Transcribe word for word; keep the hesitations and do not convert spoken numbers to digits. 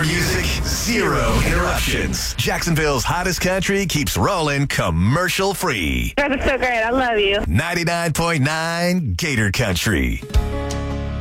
More music, zero interruptions. Jacksonville's hottest country keeps rolling commercial free. You guys are so great. I love you. ninety-nine point nine Gator Country.